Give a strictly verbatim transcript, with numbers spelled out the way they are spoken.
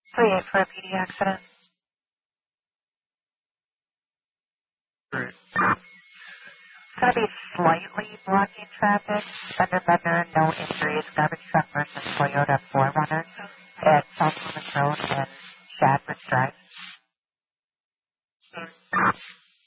three eight for a P D accident. Great. It's going to be slightly blocking traffic. Fender bender, no injuries. Garbage truck versus Toyota four runner at South Loomis Road and Shadford Drive.